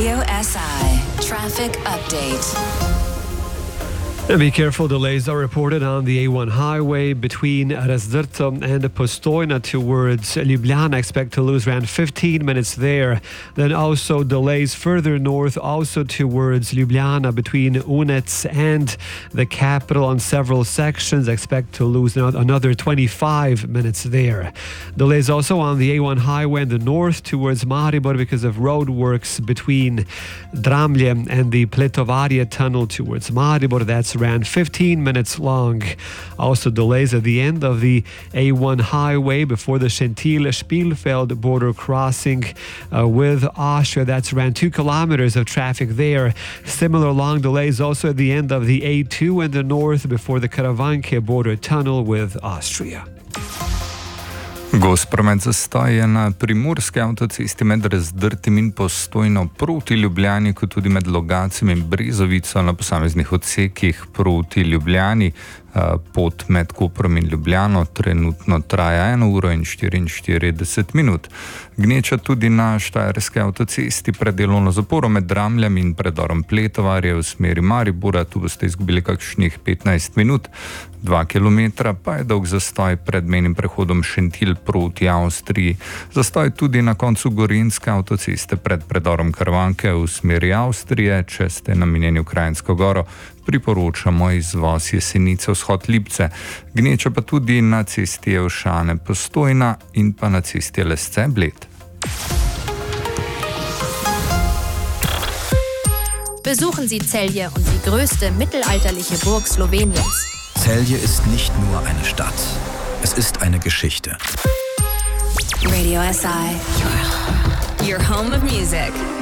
Radio SI Traffic Update. Be careful, delays are reported on the A1 highway between Razdrto and Postojna towards Ljubljana. Expect to lose around 15 minutes there. Then also delays further north, also towards Ljubljana between Unec and the capital on several sections. Expect to lose another 25 minutes there. Delays also on the A1 highway in the north towards Maribor because of road works between Dramlje and the Pletovarje tunnel towards Maribor. That's around 15 minutes long. Also delays at the end of the A1 highway before the Schentil-Spielfeld border crossing with Austria. That's around 2 kilometers of traffic there. Similar long delays also at the end of the A2 in the north before the Karavanke border tunnel with Austria. Gost promet zastoj je na primorski avtocesti med Razdrtim in Postojno proti Ljubljani, kot tudi med Logatcem in Brezovico na posameznih odsekih proti Ljubljani. Pot med Koprom in Ljubljano trenutno traja 1 uro in 44 minut. Gneča tudi na štajerski avtocesti pred delovno zaporo med Dramljem in predorom Pletovarje v smeri Maribora. Tu boste izgubili kakšnih 15 minut. 2 kilometra pa je dolg zastoj pred mejnim prehodom Šentil proti Avstriji. Zastoj tudi na koncu Gorenjske avtoceste pred predorom Karavanke v smeri Avstrije. Če ste namenjeni v Kranjsko Goro, priporočamo izvoz Jesenice vzhod Lipce. Gneča pa tudi na cesti Evšane Postojna in pa na cesti Lesce Bled. Besuchen Sie Celje und die größte mittelalterliche Burg Sloweniens. Celje ist nicht nur eine Stadt, es ist eine Geschichte. Radio SI, your home of music.